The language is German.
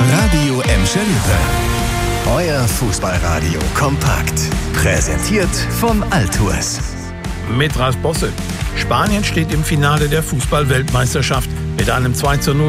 Radio Emscher Lippe. Euer Fußballradio kompakt. Präsentiert von Altours. Mit Ralf Bosse. Spanien steht im Finale der Fußball-Weltmeisterschaft. Mit einem 2:0